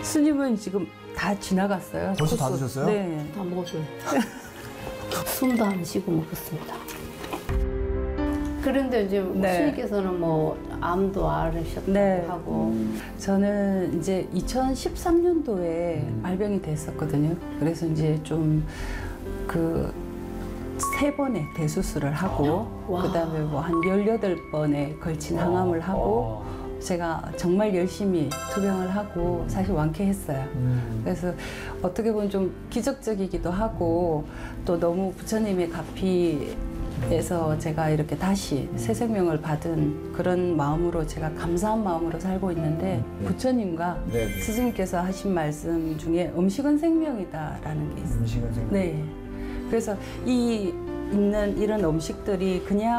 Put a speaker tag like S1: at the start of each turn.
S1: 스님은 지금 다 지나갔어요.
S2: 벌써 다
S1: 코스.
S2: 드셨어요?
S1: 네.
S3: 다 먹었어요. 숨도 안 쉬고 먹었습니다. 그런데 이제
S1: 네.
S3: 스님께서는 뭐 암도 앓으셨다고
S1: 네.
S3: 하고
S1: 저는 이제 2013년도에 알병이 됐었거든요. 그래서 이제 좀 그 3번의 대수술을 하고
S3: 와.
S1: 그다음에 뭐 한 18번에 걸친 항암을 하고 제가 정말 열심히 투병을 하고 사실 완쾌했어요. 그래서 어떻게 보면 좀 기적적이기도 하고 또 너무 부처님의 가피에서 제가 이렇게 다시 새 생명을 받은 그런 마음으로 제가 감사한 마음으로 살고 있는데 부처님과
S2: 네, 네.
S1: 스님께서 하신 말씀 중에 음식은 생명이다라는 게 있어요.
S2: 음식은 생각.
S1: 네. 그래서 있는 이런 음식들이 그냥